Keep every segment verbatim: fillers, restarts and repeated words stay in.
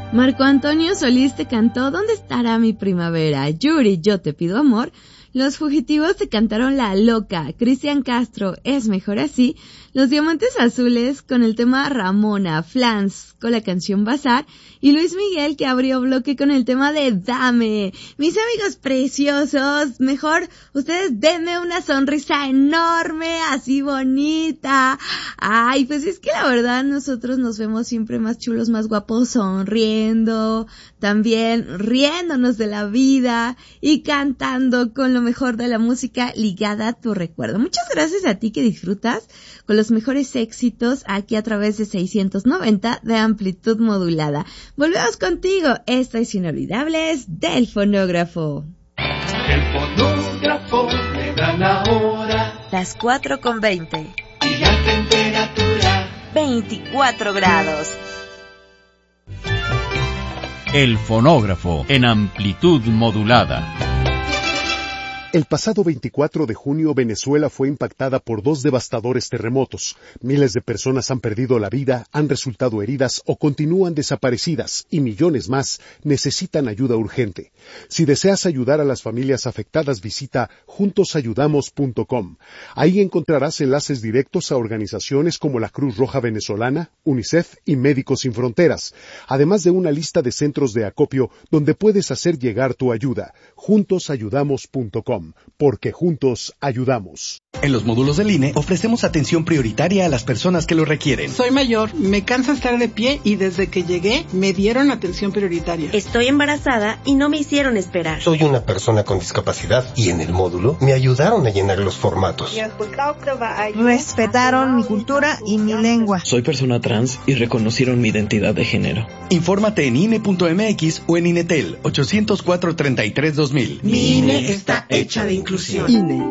Marco Antonio Solís te cantó ¿Dónde estará mi primavera? Yuri, Yo te pido amor. Los Fugitivos te cantaron La Loca. Cristian Castro, Es mejor así. Los Diamantes Azules con el tema Ramona. Flans con la canción Bazar. Y Luis Miguel, que abrió bloque con el tema de Dame. Mis amigos preciosos, mejor ustedes denme una sonrisa enorme, así bonita. Ay, pues es que la verdad nosotros nos vemos siempre más chulos, más guapos, sonriendo, también riéndonos de la vida y cantando con lo mejor de la música ligada a tu recuerdo. Muchas gracias a ti que disfrutas con los mejores éxitos aquí a través de seiscientos noventa de amplitud modulada. Volvemos contigo. Esto es Inolvidables del Fonógrafo. El fonógrafo le dan ahora las cuatro con veinte. Y la temperatura veinticuatro grados. El fonógrafo en amplitud modulada. El pasado veinticuatro de junio, Venezuela fue impactada por dos devastadores terremotos. Miles de personas han perdido la vida, han resultado heridas o continúan desaparecidas, y millones más necesitan ayuda urgente. Si deseas ayudar a las familias afectadas, visita juntos ayudamos punto com. Ahí encontrarás enlaces directos a organizaciones como la Cruz Roja Venezolana, UNICEF y Médicos Sin Fronteras, además de una lista de centros de acopio donde puedes hacer llegar tu ayuda. juntos ayudamos punto com. Porque juntos ayudamos. En los módulos del I N E ofrecemos atención prioritaria a las personas que lo requieren. Soy mayor, me cansa estar de pie y desde que llegué me dieron atención prioritaria. Estoy embarazada y no me hicieron esperar. Soy una persona con discapacidad y en el módulo me ayudaron a llenar los formatos. Respetaron mi cultura y mi lengua. Soy persona trans y reconocieron mi identidad de género. Infórmate en I N E punto M X o en INETEL ochocientos cuatro, treinta y tres, dos mil. Mi I N E está hecha de inclusión. I N E.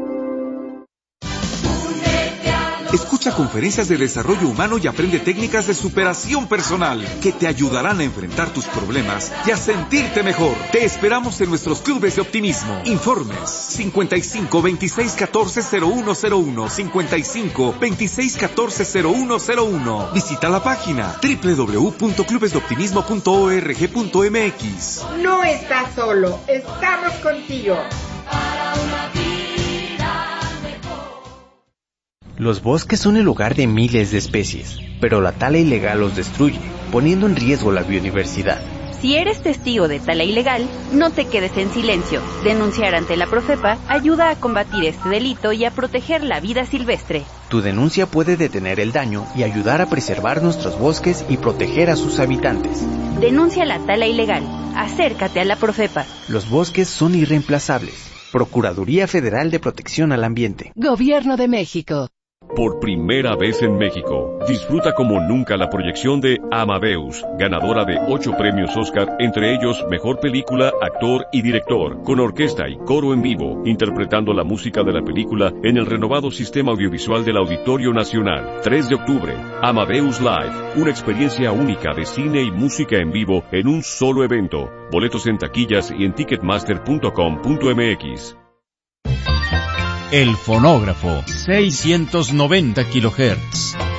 Escucha conferencias de desarrollo humano y aprende técnicas de superación personal que te ayudarán a enfrentar tus problemas y a sentirte mejor. Te esperamos en nuestros clubes de optimismo. Informes cincuenta y cinco, veintiséis, catorce, cero uno cero uno, cincuenta y cinco, veintiséis, catorce, cero uno cero uno. Visita la página doble u doble u doble u punto clubes de optimismo punto org punto m x. No estás solo, estamos contigo. para una vida mejor. Los bosques son el hogar de miles de especies, pero la tala ilegal los destruye, poniendo en riesgo la biodiversidad. Si eres testigo de tala ilegal, no te quedes en silencio. Denunciar ante la Profepa ayuda a combatir este delito y a proteger la vida silvestre. Tu denuncia puede detener el daño y ayudar a preservar nuestros bosques y proteger a sus habitantes. Denuncia la tala ilegal. Acércate a la Profepa. Los bosques son irreemplazables. Procuraduría Federal de Protección al Ambiente. Gobierno de México. Por primera vez en México, disfruta como nunca la proyección de Amadeus, ganadora de ocho premios Oscar, entre ellos Mejor Película, Actor y Director, con orquesta y coro en vivo, interpretando la música de la película en el renovado sistema audiovisual del Auditorio Nacional. tres de octubre, Amadeus Live, una experiencia única de cine y música en vivo en un solo evento. Boletos en taquillas y en ticketmaster punto com punto m x. El fonógrafo, seiscientos noventa kilohertz.